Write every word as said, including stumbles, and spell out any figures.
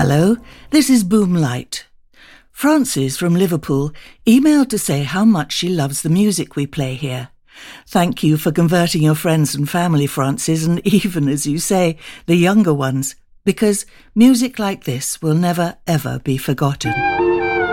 Hello, this is Boomlight. Frances from Liverpool emailed to say how much she loves the music we play here. Thank you for converting your friends and family, Frances, and even, as you say, the younger ones, because music like this will never, ever be forgotten.